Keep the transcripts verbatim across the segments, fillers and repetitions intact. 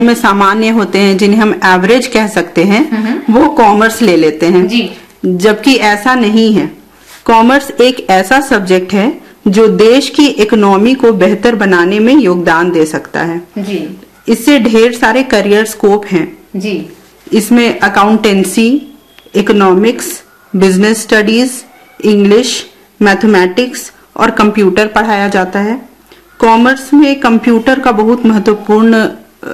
में सामान्य होते हैं, जिन्हें हम एवरेज कह सकते हैं, वो कॉमर्स ले लेते हैं जी। जबकि ऐसा नहीं है। कॉमर्स एक ऐसा सब्जेक्ट है जो देश की इकोनॉमी को बेहतर बनाने में योगदान दे सकता है जी। इससे ढेर सारे करियर स्कोप हैं जी। इसमें accountancy, economics, business studies, English, mathematics और कंप्यूटर पढ़ाया जाता है। कॉमर्स में कंप्यूटर का बहुत महत्वपूर्ण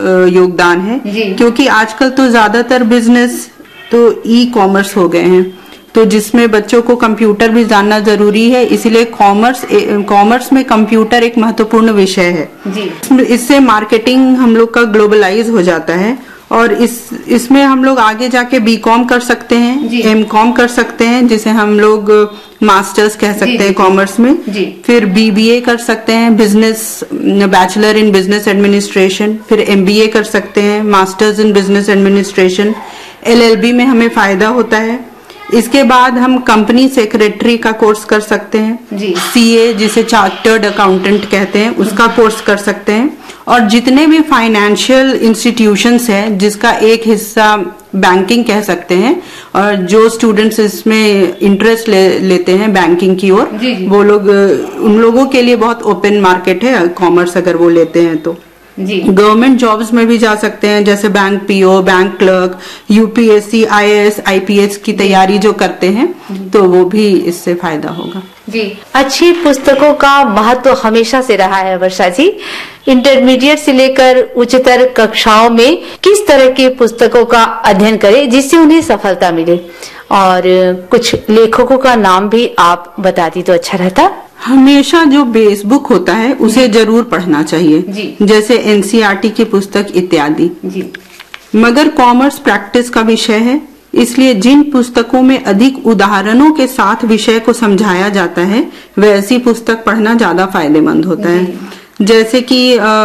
योगदान है, क्योंकि आजकल तो ज्यादातर बिजनेस तो ई कॉमर्स हो गए हैं, तो जिसमें बच्चों को कंप्यूटर भी जानना जरूरी है। इसीलिए कॉमर्स कॉमर्स में कंप्यूटर एक महत्वपूर्ण विषय है जी। इससे मार्केटिंग हम लोग का ग्लोबलाइज हो जाता है और इस इसमें हम लोग आगे जाके बी कॉम कर सकते हैं, एम कॉम कर सकते हैं, जिसे हम लोग मास्टर्स कह सकते हैं कॉमर्स में जी। फिर बी बी ए कर सकते हैं, business bachelor in business administration. फिर एम बी ए कर सकते हैं, masters in business administration. L L B में हमें फायदा होता है। इसके बाद हम कंपनी सेक्रेटरी का कोर्स कर सकते हैं जी। सी ए जिसे चार्टर्ड अकाउंटेंट कहते हैं, उसका कोर्स कर सकते हैं। और जितने भी फाइनेंशियल इंस्टीट्यूशंस हैं, जिसका एक हिस्सा बैंकिंग कह सकते हैं, और जो स्टूडेंट्स इसमें इंटरेस्ट ले, लेते हैं बैंकिंग की ओर, वो लोग, उन लोगों के लिए बहुत ओपन मार्केट है कॉमर्स अगर वो लेते हैं तो जी। गवर्नमेंट जॉब्स में भी जा सकते हैं, जैसे bank PO, bank clerk, U P S C, I A S, I P S की तैयारी जो करते हैं, तो वो भी इससे फायदा होगा जी। अच्छी पुस्तकों का महत्व हमेशा से रहा है वर्षा जी। इंटरमीडिएट से लेकर उच्चतर कक्षाओं में किस तरह की पुस्तकों का अध्ययन करें जिससे उन्हें सफलता मिले, और कुछ लेखकों का नाम भी आप बता दी तो अच्छा रहता। हमेशा जो बेस बुक होता है उसे जरूर पढ़ना चाहिए जी। जैसे एन सी आर टी की पुस्तक इत्यादि। मगर कॉमर्स प्रैक्टिस का विषय है, इसलिए जिन पुस्तकों में अधिक उदाहरणों के साथ विषय को समझाया जाता है, वैसी पुस्तक पढ़ना ज्यादा फायदेमंद होता है। जैसे कि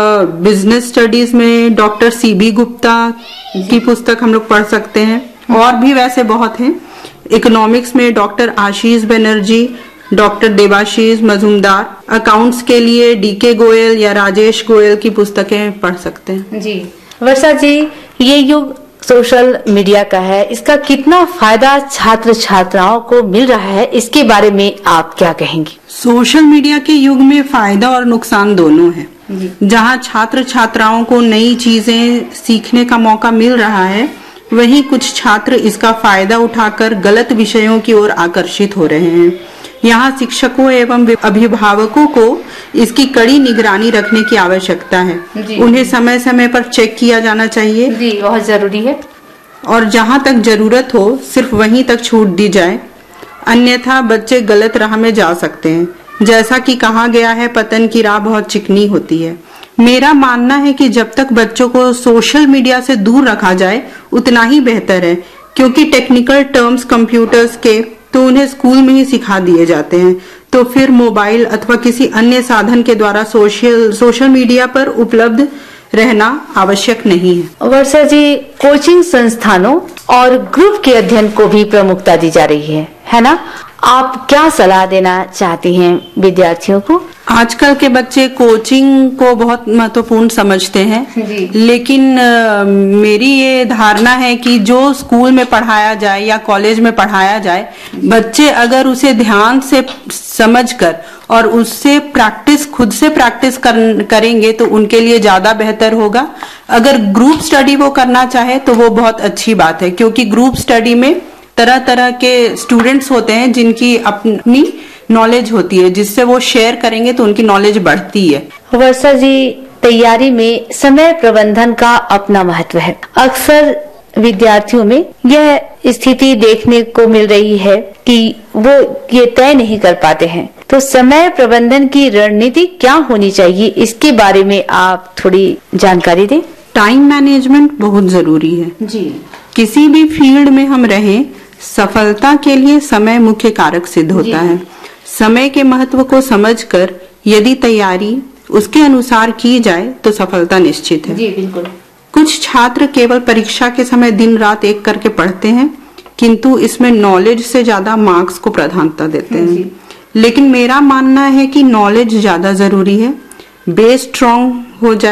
बिजनेस स्टडीज में डॉक्टर सी बी गुप्ता की पुस्तक हम लोग पढ़ सकते हैं, और भी वैसे बहुत हैं। इकोनॉमिक्स में डॉक्टर आशीष बनर्जी, डॉक्टर देवाशीष मजूमदार। अकाउंट्स के लिए डी के गोयल या राजेश गोयल की पुस्तकें पढ़ सकते हैं जी। वर्षा जी, ये युग सोशल मीडिया का है, इसका कितना फायदा छात्र छात्राओं को मिल रहा है, इसके बारे में आप क्या कहेंगी? सोशल मीडिया के युग में फायदा और नुकसान दोनों है। जहां छात्र छात्राओं को नई चीजें सीखने का मौका मिल रहा है, वहीं कुछ छात्र इसका फायदा उठाकर गलत विषयों की ओर आकर्षित हो रहे हैं। यहाँ शिक्षकों एवं अभिभावकों को इसकी कड़ी निगरानी रखने की आवश्यकता है। उन्हें समय समय पर चेक किया जाना चाहिए जी, बहुत जरूरी है। और जहाँ तक जरूरत हो सिर्फ वहीं तक छूट दी जाए, अन्यथा बच्चे गलत राह में जा सकते हैं। जैसा कि कहा गया है, पतन की राह बहुत चिकनी होती है। मेरा मानना है कि जब तक बच्चों को सोशल मीडिया से दूर रखा जाए उतना ही बेहतर है, क्योंकि टेक्निकल टर्म्स कंप्यूटर्स के तो उन्हें स्कूल में ही सिखा दिए जाते हैं, तो फिर मोबाइल अथवा किसी अन्य साधन के द्वारा सोशल सोशल मीडिया पर उपलब्ध रहना आवश्यक नहीं है। वर्षा जी, कोचिंग संस्थानों और ग्रुप के अध्ययन को भी प्रमुखता दी जा रही है, है ना? आप क्या सलाह देना चाहती हैं विद्यार्थियों को? आजकल के बच्चे कोचिंग को बहुत महत्वपूर्ण समझते हैं, लेकिन आ, मेरी ये धारणा है कि जो स्कूल में पढ़ाया जाए या कॉलेज में पढ़ाया जाए, बच्चे अगर उसे ध्यान से समझकर और उससे प्रैक्टिस खुद से प्रैक्टिस कर, करेंगे तो उनके लिए ज्यादा बेहतर होगा। अगर ग्रुप स्टडी वो करना चाहे तो वो बहुत अच्छी बात है, क्योंकि ग्रुप स्टडी में तरह तरह के स्टूडेंट्स होते हैं जिनकी अपनी नॉलेज होती है, जिससे वो शेयर करेंगे तो उनकी नॉलेज बढ़ती है। वर्षा जी, तैयारी में समय प्रबंधन का अपना महत्व है। अक्सर विद्यार्थियों में यह स्थिति देखने को मिल रही है कि वो ये तय नहीं कर पाते हैं, तो समय प्रबंधन की रणनीति क्या होनी चाहिए, इसके बारे में आप थोड़ी जानकारी दें। टाइम मैनेजमेंट बहुत जरूरी है जी। किसी भी फील्ड में हम रहें, सफलता के लिए समय मुख्य कारक सिद्ध होता है। समय के महत्व को समझकर यदि तैयारी उसके अनुसार की जाए तो सफलता निश्चित है। जी बिल्कुल। कुछ छात्र केवल परीक्षा के समय दिन रात एक करके पढ़ते हैं, किंतु इसमें नॉलेज से ज्यादा मार्क्स को प्राधान्यता देते हैं। लेकिन मेरा मानना है कि नॉलेज ज्यादा जरूरी है। बेस स्ट्रांग हो जाए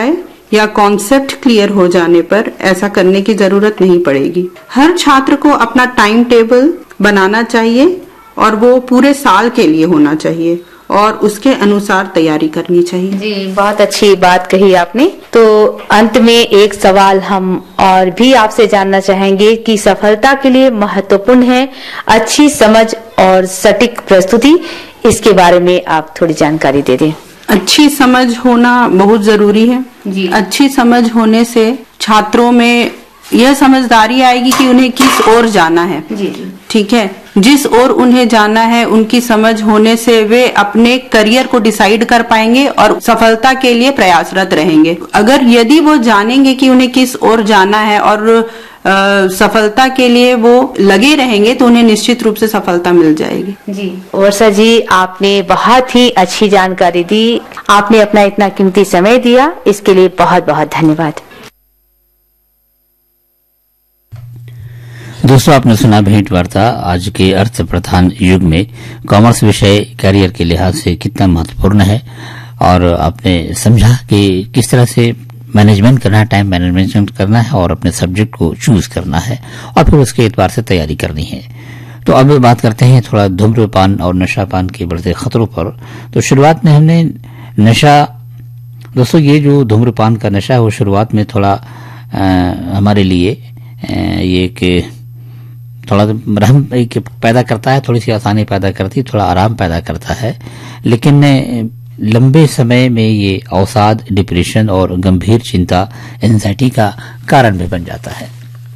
या कॉन्सेप्ट क्लियर हो जाने पर ऐसा करने की जरूरत नहीं पड़ेगी। हर छात्र को अपना टाइम टेबल बनाना चाहिए और वो पूरे साल के लिए होना चाहिए और उसके अनुसार तैयारी करनी चाहिए। जी, बहुत अच्छी बात कही आपने। तो अंत में एक सवाल हम और भी आपसे जानना चाहेंगे कि सफलता के लिए महत्वपूर्ण है अच्छी समझ और सटीक प्रस्तुति, इसके बारे में आप थोड़ी जानकारी दे दें। अच्छी समझ होना बहुत जरूरी है जी। अच्छी समझ होने से छात्रों में यह समझदारी आएगी कि उन्हें किस ओर जाना है। जी जी। ठीक है, जिस ओर उन्हें जाना है उनकी समझ होने से वे अपने करियर को डिसाइड कर पाएंगे और सफलता के लिए प्रयासरत रहेंगे। अगर यदि वो जानेंगे कि उन्हें किस ओर जाना है और आ, सफलता के लिए वो लगे रहेंगे तो उन्हें निश्चित रूप से सफलता मिल जाएगी। जी, वर्षा जी, आपने बहुत ही अच्छी जानकारी दी। आपने अपना इतना कीमती समय दिया, इसके लिए बहुत बहुत धन्यवाद। दोस्तों, आपने सुना भेंट वार्ता। आज के अर्थ प्रधान युग में कॉमर्स विषय करियर के लिहाज से कितना महत्वपूर्ण है और आपने समझा कि किस तरह से मैनेजमेंट करना है, टाइम मैनेजमेंट करना है और अपने सब्जेक्ट को चूज करना है और फिर उसके एतबार से तैयारी करनी है। तो अब बात करते हैं थोड़ा धूम्रपान और नशापान के बढ़ते खतरों पर। तो शुरुआत में हमने नशा, दोस्तों ये जो धूम्रपान का नशा है वो शुरुआत में थोड़ा आ, हमारे लिए आ, ये एक थोड़ा रहम पैदा करता है, थोड़ी सी आसानी पैदा करती है, थोड़ा आराम पैदा करता है, लेकिन लंबे समय में ये अवसाद, डिप्रेशन और गंभीर चिंता, एंजाइटी का कारण भी बन जाता है।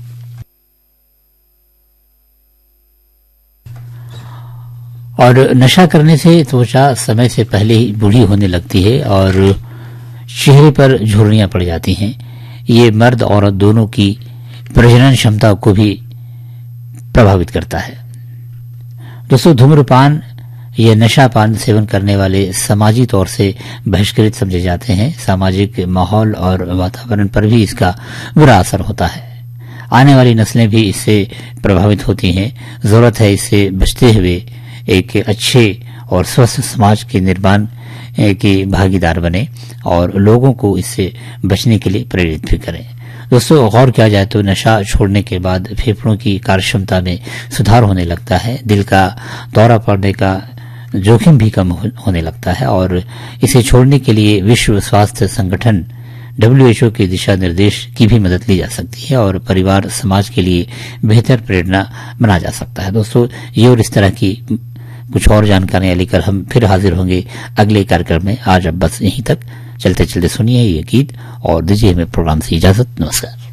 और नशा करने से त्वचा समय से पहले ही बूढ़ी होने लगती है और चेहरे पर झुर्रियां पड़ जाती हैं। ये मर्द औरत दोनों की प्रजनन क्षमता को भी प्रभावित करता है। दोस्तों, धूम्रपान ये नशापान सेवन करने वाले सामाजिक तौर से बहिष्कृत समझे जाते हैं। सामाजिक माहौल और वातावरण पर भी इसका बुरा असर होता है। आने वाली नस्लें भी इससे प्रभावित होती हैं। जरूरत है इससे बचते हुए एक अच्छे और स्वस्थ समाज के निर्माण की भागीदार बने और लोगों को इससे बचने के लिए प्रेरित भी करें। दोस्तों, गौर किया जाए तो नशा छोड़ने के बाद फेफड़ों की कार्यक्षमता में सुधार होने लगता है, दिल का दौरा पड़ने का जोखिम भी कम होने लगता है और इसे छोड़ने के लिए विश्व स्वास्थ्य संगठन डब्ल्यू एच ओ के दिशा निर्देश की भी मदद ली जा सकती है और परिवार समाज के लिए बेहतर प्रेरणा बना जा सकता है। दोस्तों, ये और इस तरह की कुछ और जानकारियां लेकर हम फिर हाजिर होंगे अगले कार्यक्रम में। आज अब बस यहीं तक। चलते चलते सुनिए ये गीत और दीजिए हमें प्रोग्राम से इजाजत। नमस्कार।